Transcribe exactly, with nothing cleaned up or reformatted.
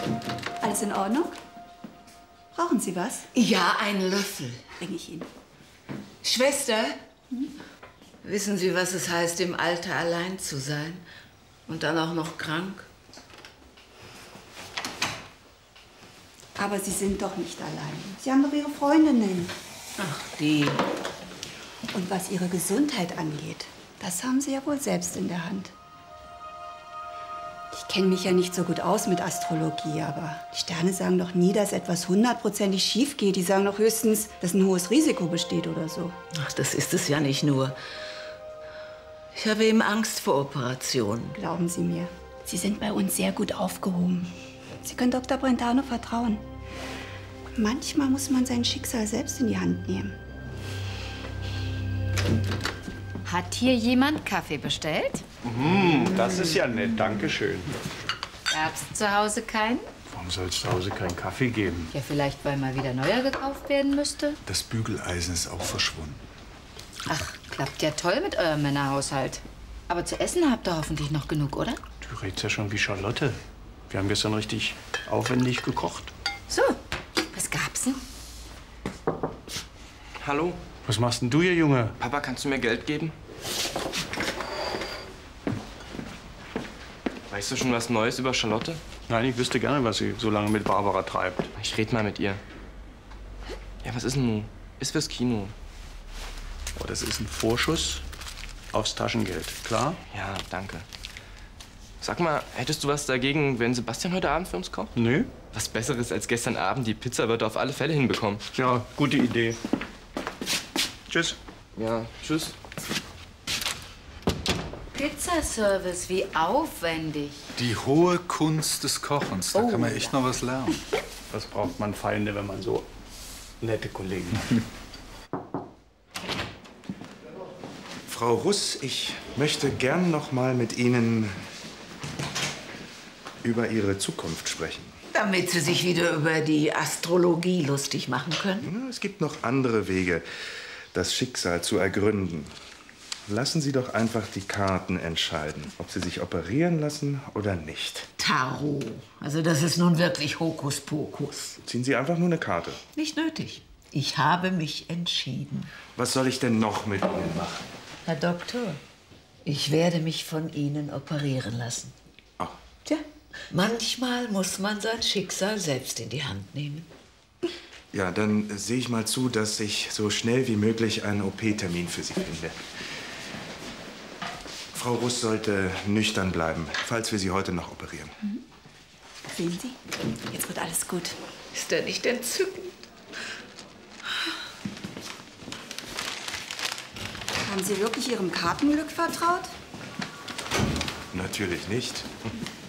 Alles in Ordnung? Brauchen Sie was? Ja, einen Löffel. Bring ich Ihnen. Schwester, hm? Wissen Sie, was es heißt, im Alter allein zu sein? Und dann auch noch krank? Aber Sie sind doch nicht allein. Sie haben doch Ihre Freundinnen. Ach, die. Und was Ihre Gesundheit angeht, das haben Sie ja wohl selbst in der Hand. Ich kenne mich ja nicht so gut aus mit Astrologie, aber die Sterne sagen doch nie, dass etwas hundertprozentig schief geht. Die sagen doch höchstens, dass ein hohes Risiko besteht oder so. Ach, das ist es ja nicht nur. Ich habe eben Angst vor Operationen. Glauben Sie mir, Sie sind bei uns sehr gut aufgehoben. Sie können Doktor Brentano vertrauen. Manchmal muss man sein Schicksal selbst in die Hand nehmen. Hat hier jemand Kaffee bestellt? Mm, das ist ja nett, danke schön. Gab's zu Hause keinen? Warum soll es zu Hause keinen Kaffee geben? Ja, vielleicht, weil mal wieder neuer gekauft werden müsste. Das Bügeleisen ist auch verschwunden. Ach, klappt ja toll mit eurem Männerhaushalt. Aber zu essen habt ihr hoffentlich noch genug, oder? Du redest ja schon wie Charlotte. Wir haben gestern richtig aufwendig gekocht. So, was gab's denn? Hallo? Was machst denn du hier, Junge? Papa, kannst du mir Geld geben? Weißt du schon was Neues über Charlotte? Nein, ich wüsste gerne, was sie so lange mit Barbara treibt. Ich rede mal mit ihr. Ja, was ist denn nun? Ist fürs Kino. Oh, das ist ein Vorschuss aufs Taschengeld, klar? Ja, danke. Sag mal, hättest du was dagegen, wenn Sebastian heute Abend für uns kocht? Nö. Was Besseres als gestern Abend? Die Pizza wird er auf alle Fälle hinbekommen. Ja, gute Idee. Tschüss. Ja, tschüss. Pizzaservice, wie aufwendig. Die hohe Kunst des Kochens, da Oh, kann man echt noch was lernen. Was braucht man Feinde, wenn man so nette Kollegen hat? Frau Russ, ich möchte gern noch mal mit Ihnen über Ihre Zukunft sprechen. Damit Sie sich wieder über die Astrologie lustig machen können? Es gibt noch andere Wege, das Schicksal zu ergründen. Lassen Sie doch einfach die Karten entscheiden, ob Sie sich operieren lassen oder nicht. Tarot. Also das ist nun wirklich Hokuspokus. Ziehen Sie einfach nur eine Karte. Nicht nötig. Ich habe mich entschieden. Was soll ich denn noch mit Ihnen machen? Herr Doktor, ich werde mich von Ihnen operieren lassen. Ach. Tja, manchmal muss man sein Schicksal selbst in die Hand nehmen. Ja, dann sehe ich mal zu, dass ich so schnell wie möglich einen O P-Termin für Sie finde. Frau Russ sollte nüchtern bleiben, falls wir Sie heute noch operieren. Mhm. Sehen Sie, jetzt wird alles gut. Ist er nicht entzückend? Haben Sie wirklich Ihrem Kartenglück vertraut? Natürlich nicht.